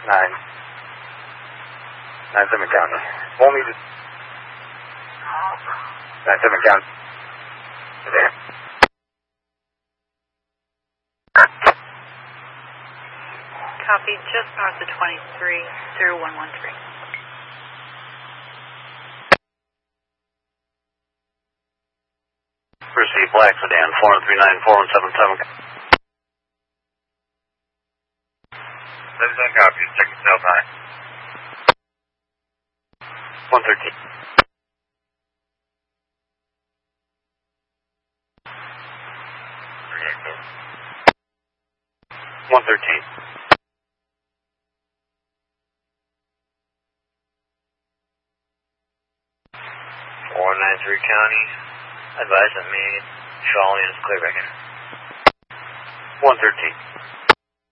9-7 County. Only the 9-7 County. There. Copy, just north of 23-0113. Receive Black Sedan, 439-4177. 7 copy, checking cell 113. 113. 493 County. Advise that me. Charlie is clear back in. 113.